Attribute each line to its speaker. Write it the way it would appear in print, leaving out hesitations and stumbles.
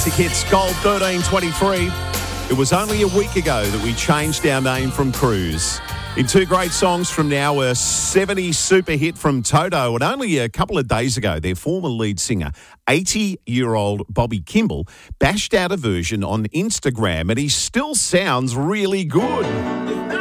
Speaker 1: Hits Gold 1323. It was only a week ago that we changed our name from Cruise. In two great songs from now, a 70s super hit from Toto, and only a couple of days ago, their former lead singer, 80-year-old Bobby Kimball, bashed out a version on Instagram, and he still sounds really good.